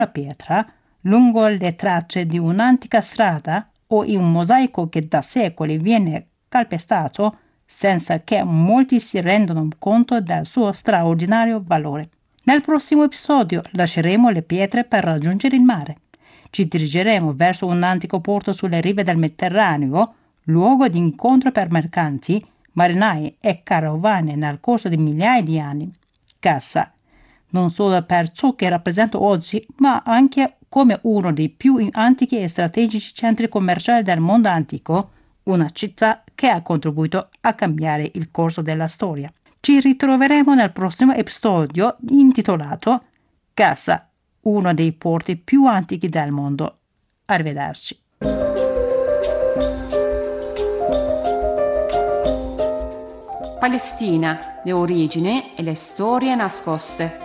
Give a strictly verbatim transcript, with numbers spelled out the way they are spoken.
pietra lungo le tracce di un'antica strada o in un mosaico che da secoli viene calpestato senza che molti si rendano conto del suo straordinario valore. Nel prossimo episodio lasceremo le pietre per raggiungere il mare. Ci dirigeremo verso un antico porto sulle rive del Mediterraneo, luogo di incontro per mercanti, marinai e carovane nel corso di migliaia di anni. Cassa, non solo per ciò che rappresenta oggi, ma anche come uno dei più antichi e strategici centri commerciali del mondo antico, una città che ha contribuito a cambiare il corso della storia. Ci ritroveremo nel prossimo episodio intitolato Cassa, uno dei porti più antichi del mondo. Arrivederci. Palestina, le origini e le storie nascoste.